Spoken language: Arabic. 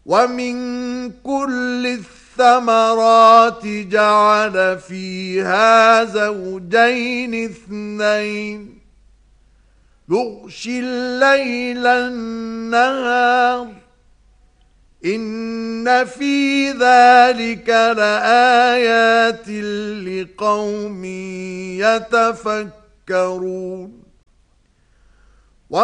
ومن كل الثمرات جعل فيها زوجين اثنين يغشي الليل النهار إن في ذلك لآيات لقوم يتفكرون